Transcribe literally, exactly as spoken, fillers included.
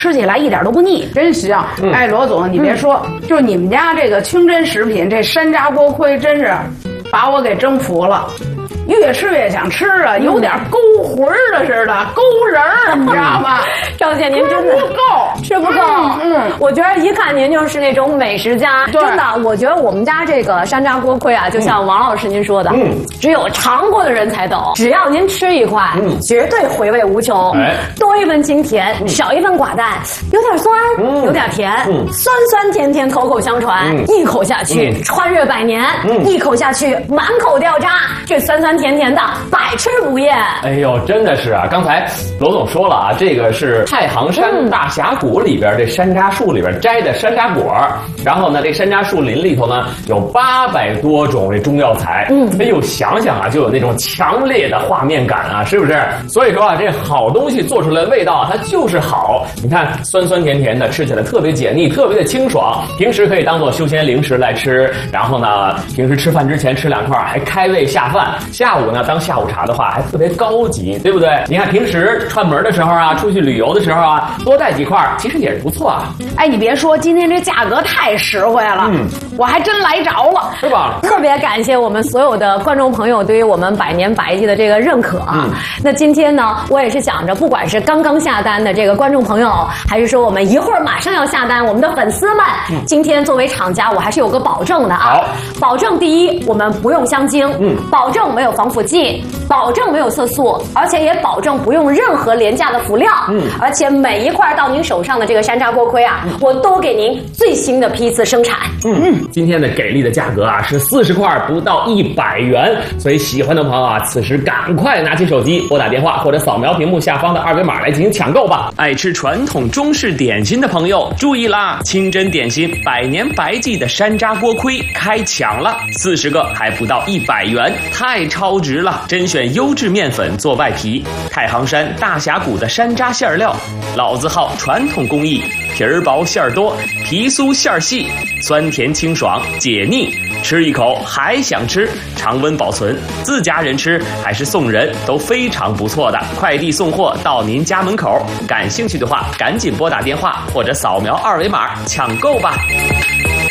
吃起来一点都不腻，真香。嗯、哎，罗总，你别说，嗯、就你们家这个清真食品，这山楂锅盔真是把我给征服了。越吃越想吃啊，有点勾魂儿的似的，勾人儿，你知道吗？ 赵姐，您真的不够， 吃不够。嗯，嗯我觉得一看您就是那种美食家。真的，我觉得我们家这个山楂锅盔啊，就像王老师您说的，嗯，只有尝过的人才懂。只要您吃一块，嗯，绝对回味无穷。哎，多一份清甜，嗯、少一份寡淡，有点酸，嗯、有点甜，嗯、酸酸甜甜，口口相传，嗯、一口下去、嗯、穿越百年，嗯、一口下去满口掉渣，这酸酸甜甜的，百吃不厌。 哎呦，真的是啊！刚才罗总说了啊，这个是太行山大峡谷里边这山楂树里边摘的山楂果，然后呢，这山楂树林里头呢有八百多种这中药材。嗯，哎呦，想想啊，就有那种强烈的画面感啊，是不是？所以说啊，这好东西做出来的味道它就是好。你看，酸酸甜甜的，吃起来特别解腻，特别的清爽。平时可以当做休闲零食来吃，然后呢，平时吃饭之前吃两块还开胃下饭。下午呢，当下午茶的话还特别高级，对不对？你看平时串门的时候啊，出去旅游的时候啊，多带几块其实也是不错啊。 哎，你别说，今天这价格太实惠了，嗯，我还真来着了， 是吧？ 特别感谢我们所有的观众朋友对于我们百年百季的这个认可啊。嗯、那今天呢，我也是想着，不管是刚刚下单的这个观众朋友，还是说我们一会儿马上要下单我们的粉丝们，嗯、今天作为厂家，我还是有个保证的啊。好，保证第一，我们不用香精，嗯，保证没有防腐剂，保证没有色素，而且也保证不用任何廉价的辅料，嗯，而且每一块到您手上的这个山楂锅盔啊，嗯、我都给您最新的批次生产。 嗯嗯，今天的给力的价格啊是四十块不到一百元，所以喜欢的朋友啊，此时赶快拿起手机拨打电话或者扫描屏幕下方的二维码来进行抢购吧。爱吃传统中式点心的朋友注意啦，清真点心百年百季的山楂锅盔开抢了，四十个还不到一百元，太超值了！甄选优质面粉做外皮，太行山大峡谷的山楂馅料，老字号传统工艺，皮儿薄馅儿多，皮酥馅儿细，酸甜清爽解腻，吃一口还想吃，常温保存，自家人吃还是送人都非常不错的，快递送货到您家门口。感兴趣的话，赶紧拨打电话或者扫描二维码抢购吧。